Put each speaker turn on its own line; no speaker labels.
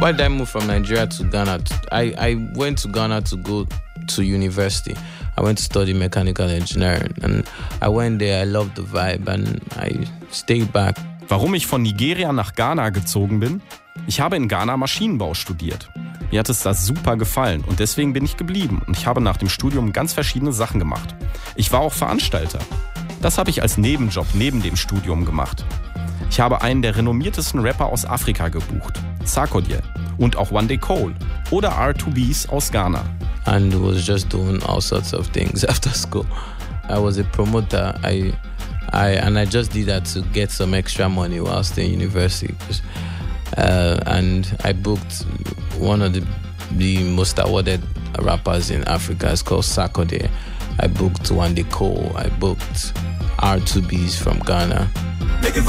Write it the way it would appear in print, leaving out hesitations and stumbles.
Why did I move from Nigeria to Ghana? I went to Ghana to go to university. I went to study mechanical engineering and I went there, I loved the vibe and I stayed back.
Warum ich von Nigeria nach Ghana gezogen bin? Ich habe in Ghana Maschinenbau studiert. Mir hat es da super gefallen und deswegen bin ich geblieben und ich habe nach dem Studium ganz verschiedene Sachen gemacht. Ich war auch Veranstalter. Das habe ich als Nebenjob neben dem Studium gemacht. Ich habe einen der renommiertesten Rapper aus Afrika gebucht, Sarkodie, und auch One Day Cole oder R2Bs aus Ghana.
And was just doing all sorts of things after school. I was a promoter. I just did that to get some extra money whilst in university. And I booked one of the most awarded rappers in Africa. It's called Sarkodie. I booked One Day Cole. I booked R2Bs from Ghana.